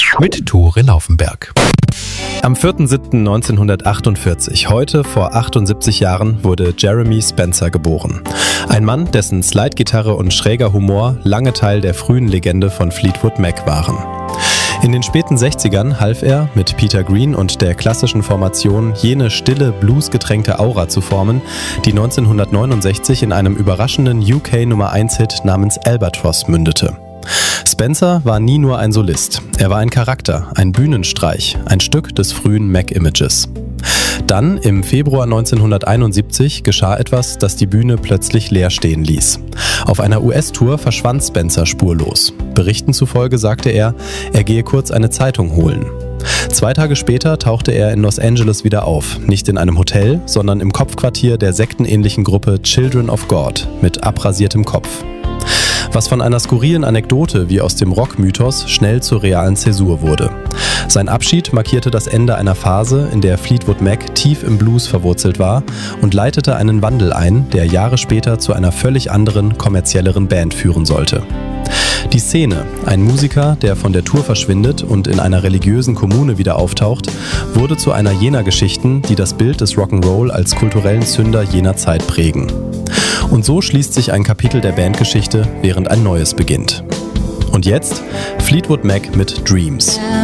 mit Tore Laufenberg. Am 4.7.1948, heute vor 78 Jahren, wurde Jeremy Spencer geboren. Ein Mann, dessen Slidegitarre und schräger Humor lange Teil der frühen Legende von Fleetwood Mac waren. In den späten 60ern half er, mit Peter Green und der klassischen Formation jene stille, bluesgetränkte Aura zu formen, die 1969 in einem überraschenden UK-Nummer-1-Hit namens Albatross mündete. Spencer war nie nur ein Solist. Er war ein Charakter, ein Bühnenstreich, ein Stück des frühen Mac-Images. Dann, im Februar 1971, geschah etwas, das die Bühne plötzlich leer stehen ließ. Auf einer US-Tour verschwand Spencer spurlos. Berichten zufolge sagte er gehe kurz eine Zeitung holen. 2 Tage später tauchte er in Los Angeles wieder auf, nicht in einem Hotel, sondern im Kopfquartier der sektenähnlichen Gruppe Children of God mit abrasiertem Kopf. Was von einer skurrilen Anekdote wie aus dem Rockmythos schnell zur realen Zäsur wurde. Sein Abschied markierte das Ende einer Phase, in der Fleetwood Mac tief im Blues verwurzelt war und leitete einen Wandel ein, der Jahre später zu einer völlig anderen, kommerzielleren Band führen sollte. Die Szene, ein Musiker, der von der Tour verschwindet und in einer religiösen Kommune wieder auftaucht, wurde zu einer jener Geschichten, die das Bild des Rock'n'Roll als kulturellen Zünder jener Zeit prägen. Und so schließt sich ein Kapitel der Bandgeschichte, während ein neues beginnt. Und jetzt Fleetwood Mac mit Dreams.